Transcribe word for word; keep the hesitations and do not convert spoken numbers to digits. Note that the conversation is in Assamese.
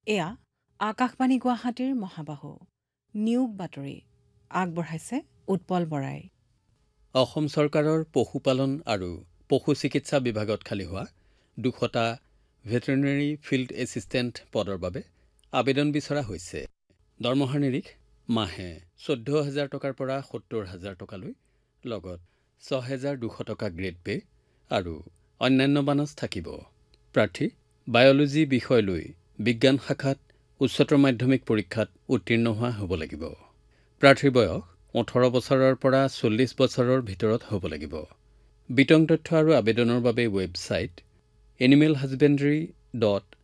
এয়া আকাশবাণী গুৱাহাটীৰ মহাবাহু নিয়োগ বাতৰি আগবঢ়াইছে উৎপল বৰাই। অসম চৰকাৰৰ পশুপালন আৰু পশু চিকিৎসা বিভাগত খালী হোৱা দুশটা ভেটেৰিনেৰী ফিল্ড এছিষ্টেণ্ট পদৰ বাবে আবেদন বিচৰা হৈছে। দৰমহাৰ নিৰিখ মাহে চৈধ্য হাজাৰ টকাৰ পৰা সত্তৰ হাজাৰ টকালৈ, লগত ছহেজাৰ দুশ টকা গ্ৰেড পে আৰু অন্যান্য বানচ থাকিব। প্ৰাৰ্থী বায়'লজি বিষয় লৈ বিজ্ঞান শাখাত উচ্চতৰ মাধ্যমিক পৰীক্ষাত উত্তীৰ্ণ হোৱা হ'ব লাগিব। প্ৰাৰ্থীৰ বয়স ওঠৰ বছৰৰ পৰা চল্লিছ বছৰৰ ভিতৰত হ'ব লাগিব। বিতং তথ্য আৰু আবেদনৰ বাবে ৱেবছাইট এনিমেল হাজবেণ্ডেৰী ডট